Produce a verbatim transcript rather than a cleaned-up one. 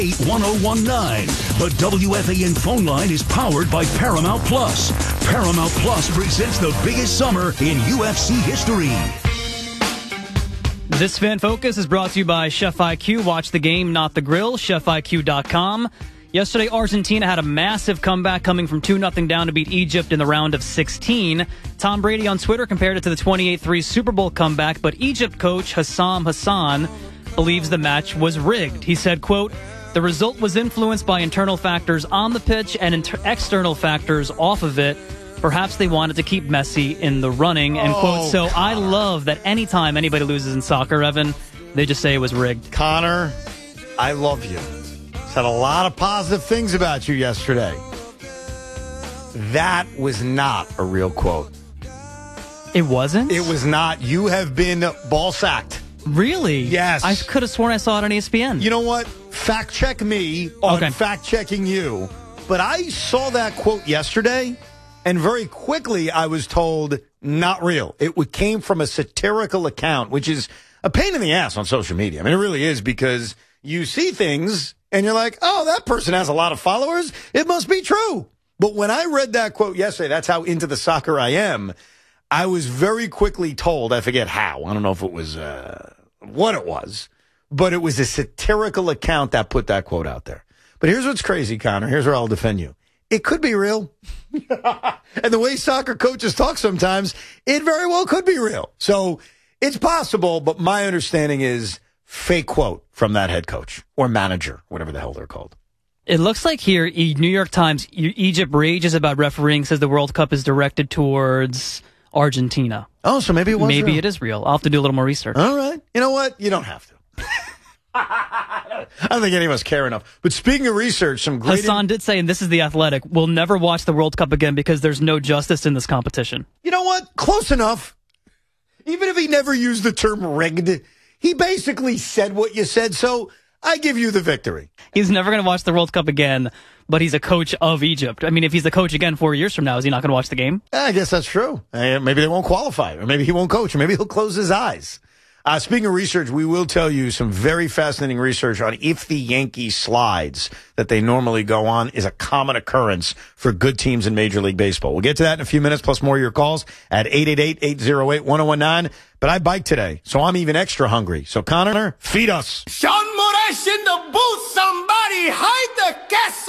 eight one oh one nine. The W F A N phone line is powered by Paramount Plus. Paramount Plus presents the biggest summer in U F C history. This Fan Focus is brought to you by Chef I Q. Watch the game, not the grill. chef I Q dot com. Yesterday, Argentina had a massive comeback coming from two nothing down to beat Egypt in the round of sixteen. Tom Brady on Twitter compared it to the twenty-eight three Super Bowl comeback, but Egypt coach Hassam Hassan believes the match was rigged. He said, quote, "The result was influenced by internal factors on the pitch and inter- external factors off of it. Perhaps they wanted to keep Messi in the running," end quote. Oh, so Connor. I love that anytime anybody loses in soccer, Evan, they just say it was rigged. Connor, I love you. Said a lot of positive things about you yesterday. That was not a real quote. It wasn't? It was not. You have been ball sacked. Really? Yes. I could have sworn I saw it on E S P N. You know what? Fact check me on Okay. fact checking you. But I saw that quote yesterday, and very quickly I was told not real. It w- came from a satirical account, which is a pain in the ass on social media. I mean, it really is, because you see things and you're like, oh, that person has a lot of followers. It must be true. But when I read that quote yesterday, that's how into the soccer I am. I was very quickly told, I forget how, I don't know if it was uh, what it was, but it was a satirical account that put that quote out there. But here's what's crazy, Connor. Here's where I'll defend you. It could be real. And the way soccer coaches talk sometimes, it very well could be real. So it's possible, but my understanding is fake quote from that head coach or manager, whatever the hell they're called. It looks like here, e- New York Times, E- Egypt rages about refereeing, says the World Cup is directed towards Argentina. Oh, so maybe it was Maybe real. it is real. I'll have to do a little more research. All right. You know what? You don't have to. I don't think any of us care enough. But speaking of research, some great... Hassan did say, and this is The Athletic, we'll never watch the World Cup again because there's no justice in this competition. You know what? Close enough. Even if he never used the term rigged, he basically said what you said, so I give you the victory. He's never going to watch the World Cup again, but he's a coach of Egypt. I mean, if he's the coach again four years from now, is he not going to watch the game? I guess that's true. Uh, maybe they won't qualify, or maybe he won't coach, or maybe he'll close his eyes. Uh, speaking of research, we will tell you some very fascinating research on if the Yankees slides that they normally go on is a common occurrence for good teams in Major League Baseball. We'll get to that in a few minutes, plus more of your calls at eight eight eight, eight oh eight, one oh one nine. But I biked today, so I'm even extra hungry. So, Connor, feed us. Sean Moraes in the booth. Somebody hide the queso.